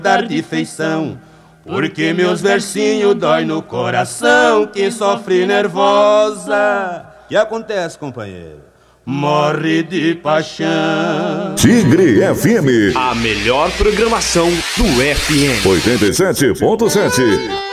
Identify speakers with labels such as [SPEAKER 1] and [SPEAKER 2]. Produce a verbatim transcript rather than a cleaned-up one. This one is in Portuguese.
[SPEAKER 1] dar de feição, porque meus versinhos dói no coração. Quem sofre nervosa, que acontece, companheiro? Morre de paixão.
[SPEAKER 2] Tigre F M,
[SPEAKER 3] a melhor programação do F M.
[SPEAKER 2] oitenta e sete ponto sete.